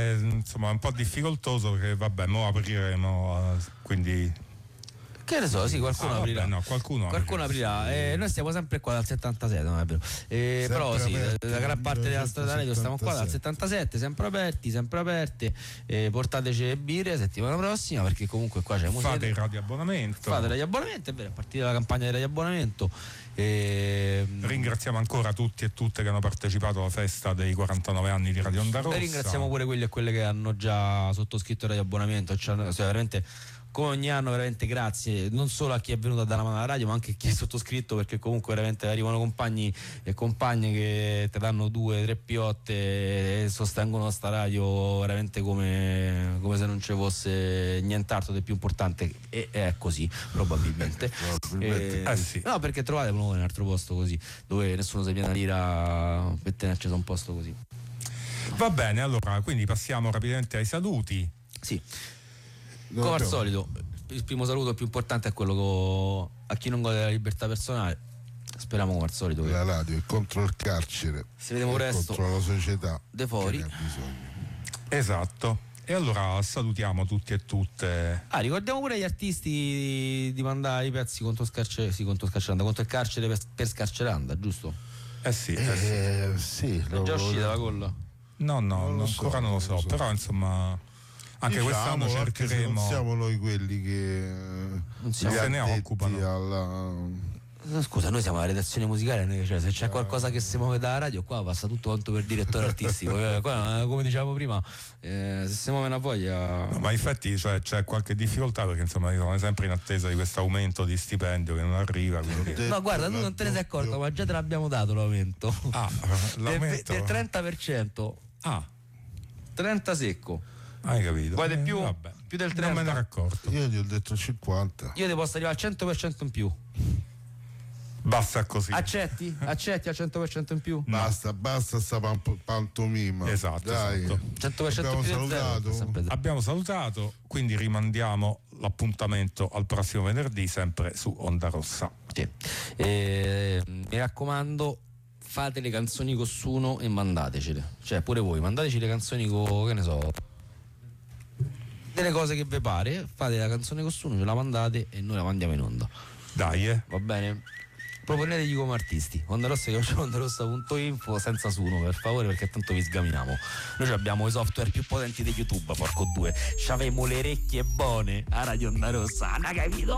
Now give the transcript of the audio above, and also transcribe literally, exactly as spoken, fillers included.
è insomma un po' difficoltoso perché vabbè, mo apriremo, quindi che ne so, sì, qualcuno ah, aprirà. vabbè, no, qualcuno, qualcuno aprirà. Eh, noi stiamo sempre qua dal settantasette, non è vero? Eh, però sì, aperti, la gran parte della storia radio stiamo qua dal settantasette, sempre aperti, sempre aperte. Eh, portateci le birre settimana prossima, perché comunque qua c'è musica. Fate il radioabbonamento. Fate il radioabbonamento, è vero, a partire dalla campagna di radioabbonamento. E ringraziamo ancora tutti e tutte che hanno partecipato alla festa dei quarantanove anni di Radio Onda Rossa. E ringraziamo pure quelli e quelle che hanno già sottoscritto il radioabbonamento, cioè, veramente come ogni anno, veramente grazie non solo a chi è venuto a dare la mano alla radio, ma anche a chi è sottoscritto, perché comunque veramente arrivano compagni e compagne che ti danno due, tre piotte e sostengono sta radio veramente come, come se non ci fosse nient'altro di più importante, e è così probabilmente. e, eh sì. No, perché trovate un altro posto così dove nessuno si viene a lira per tenerci da un posto così. Va bene, allora quindi passiamo rapidamente ai saluti. Sì. Come al solito, il primo saluto più importante è quello co- a chi non gode della libertà personale. Speriamo come al solito che la radio è contro il carcere, si vediamo presto, contro la società de fuori. Esatto. E allora salutiamo tutti e tutte. Ah, ricordiamo pure agli artisti di mandare i pezzi contro Scarce, sì, contro Scarceranda, contro il carcere per, per Scarceranda, giusto? Eh sì, eh eh, sì. sì è già uscita la colla? No, no, non lo ancora so, non lo so, non lo so. però insomma anche diciamo, quest'anno cercheremo. Non siamo noi quelli che non siamo se ne occupano. Alla... Scusa, noi siamo la redazione musicale, noi, cioè, se c'è qualcosa che si muove dalla radio, qua passa tutto quanto per direttore artistico. Qua, come dicevamo prima, eh, se si muove una voglia. No, ma infatti cioè, c'è qualche difficoltà perché insomma sono sempre in attesa di questo aumento di stipendio che non arriva. Quindi... No, guarda, tu non te ne sei accorto, ma già te l'abbiamo dato l'aumento. Ah, l'aumento del, del trenta per cento. Ah, trenta secco. hai capito? Vuoi di più? Eh, vabbè. Più del trenta. Non me ne ero accorto. Io gli ho detto cinquanta. Io ti posso arrivare al cento per cento in più. Basta così. Accetti? Accetti al cento per cento in più? Basta, basta sta pan- pantomima. Esatto, dai. esatto. cento per cento Abbiamo più salutato. zero, sempre zero. Abbiamo salutato, quindi rimandiamo l'appuntamento al prossimo venerdì sempre su Onda Rossa. Sì. E, mi raccomando, fate le canzoni con Suno e mandatecele. Cioè pure voi, mandateci le canzoni con, che ne so, delle cose che vi pare, fate la canzone con Suno, ce la mandate e noi la mandiamo in onda. Dai, eh. Va bene? Proponetegli come artisti. Onda Rossa che onda rossa punto info senza Suno, per favore, perché tanto vi sgaminiamo. Noi abbiamo i software più potenti di YouTube, porco due. C'avemo le orecchie buone a Radio Onda Rossa, hanno capito?